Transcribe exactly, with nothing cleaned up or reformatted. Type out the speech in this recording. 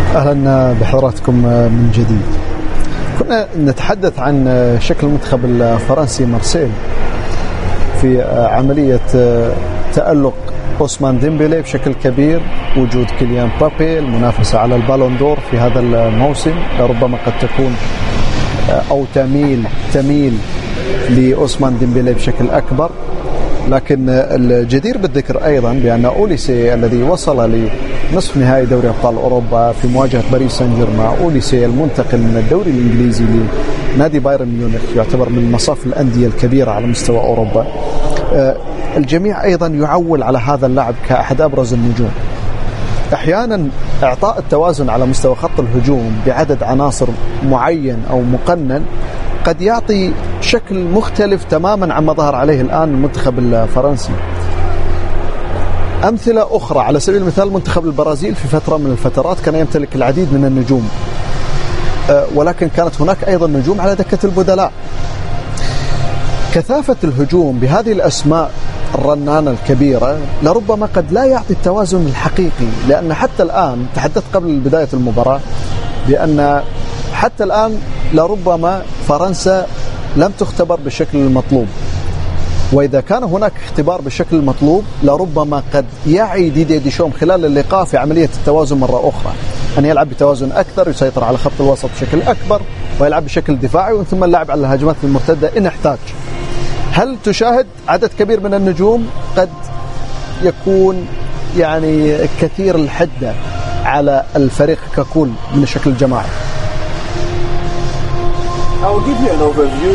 أهلا بحضراتكم من جديد. كنا نتحدث عن شكل المنتخب الفرنسي مارسيل في عملية تألق عثمان ديمبلي بشكل كبير، وجود كيليان مبابي، المنافسة على البالون دور في هذا الموسم ربما قد تكون أو تميل تميل لعثمان ديمبلي بشكل أكبر. لكن الجدير بالذكر أيضا بأن أوليسي الذي وصل لنصف نهائي دوري أبطال أوروبا في مواجهة باريس سان جيرمان، أوليسي المنتقل من الدوري الإنجليزي لنادي بايرن ميونخ، يعتبر من مصاف الأندية الكبيرة على مستوى أوروبا. الجميع أيضا يعول على هذا اللاعب كأحد أبرز النجوم. أحيانا إعطاء التوازن على مستوى خط الهجوم بعدد عناصر معين أو مقنن قد يعطي شكل مختلف تماما عما ظهر عليه الآن المنتخب الفرنسي. أمثلة أخرى على سبيل المثال منتخب البرازيل في فترة من الفترات كان يمتلك العديد من النجوم، ولكن كانت هناك أيضا نجوم على دكة البدلاء. كثافة الهجوم بهذه الأسماء الرنانة الكبيرة لربما قد لا يعطي التوازن الحقيقي، لأن حتى الآن تحدثت قبل بداية المباراة بأن حتى الآن لربما فرنسا لم تختبر بالشكل المطلوب، وإذا كان هناك اختبار بالشكل المطلوب لربما قد يعي ديدي ديشوم خلال اللقاء في عملية التوازن مرة أخرى، أن يلعب بتوازن أكثر، يسيطر على خط الوسط بشكل أكبر، ويلعب بشكل دفاعي، ومن ثم اللعب على الهجمات المرتدة إن احتاج. هل تشاهد عدد كبير من النجوم قد يكون يعني كثير الحدة على الفريق ككل من الشكل الجماعي؟ I'll give you an overview